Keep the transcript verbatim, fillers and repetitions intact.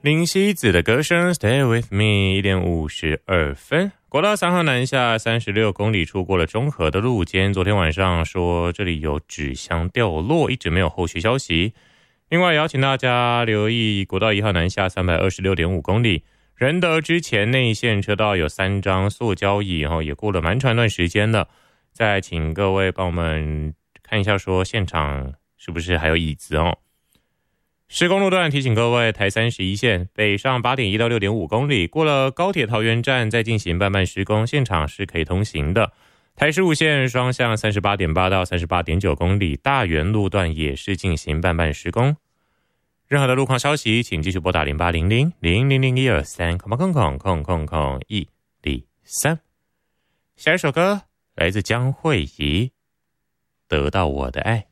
林夕子的歌声 Stay with me 一点五十二分。国道三号南下三十六公里处过了中和的路肩，昨天晚上说这里有纸箱掉落，一直没有后续消息。另外邀请大家留意国道一号南下三百二十六点五公里，仁德之前内线车道有三张塑胶椅，然后也过了蛮长一段时间了。再请各位帮我们看一下说现场是不是还有椅子哦。施工路段提醒各位，台三十一线北上 八点一到六点五公里，过了高铁桃园站再进行慢慢施工，现场是可以通行的。台十五线双向 三十八点八到 三十八点九公里，大园路段也是进行慢慢施工。任何的路况消息请继续拨打零八零零零零零一二三空空空空空空一零三。下一首歌来自江蕙怡，得到我的爱。